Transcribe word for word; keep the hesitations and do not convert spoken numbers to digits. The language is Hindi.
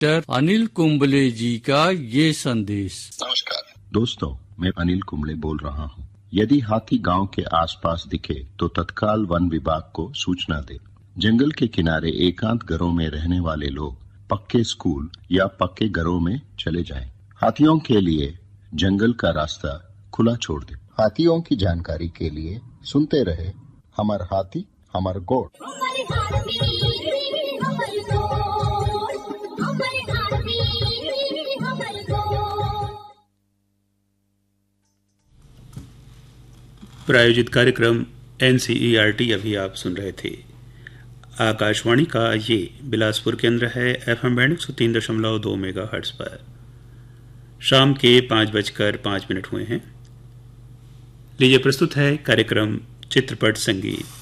डॉक्टर अनिल कुंबले जी का ये संदेश। नमस्कार दोस्तों, मैं अनिल कुंबले बोल रहा हूँ। यदि हाथी गांव के आसपास दिखे तो तत्काल वन विभाग को सूचना दे। जंगल के किनारे एकांत घरों में रहने वाले लोग पक्के स्कूल या पक्के घरों में चले जाएं। हाथियों के लिए जंगल का रास्ता खुला छोड़ दे। हाथियों की जानकारी के लिए सुनते रहे हमार हाथी हमार गोड़। प्रायोजित कार्यक्रम एनसीईआरटी अभी आप सुन रहे थे। आकाशवाणी का ये बिलासपुर केंद्र है। एफएम बैंड एक सौ तीन दशमलव दो मेगा हर्ट्ज पर शाम के पाँच बजकर पाँच मिनट हुए हैं। लीजिए प्रस्तुत है कार्यक्रम चित्रपट संगीत।